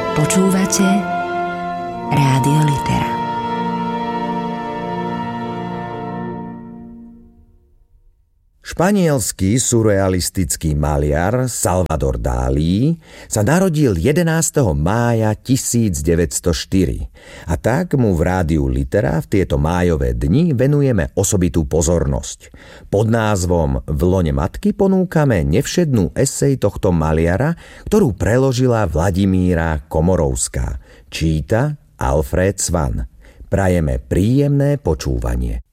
Počúvate Rádio Litera. Španielský surrealistický maliar Salvador Dalí sa narodil 11. mája 1904 a tak mu v Rádiu Litera v tieto májové dni venujeme osobitú pozornosť. Pod názvom V lone matky ponúkame nevšednú esej tohto maliara, ktorú preložila Vladimíra Komorovská. Číta Alfred Svan. Prajeme príjemné počúvanie.